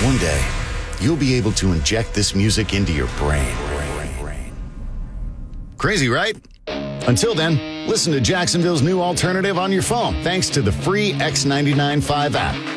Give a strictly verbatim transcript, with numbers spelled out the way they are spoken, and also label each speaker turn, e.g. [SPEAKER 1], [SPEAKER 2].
[SPEAKER 1] One day, you'll be able to inject this music into your brain. Crazy, right? Until then, listen to Jacksonville's new alternative on your phone thanks to the free X ninety-nine five app.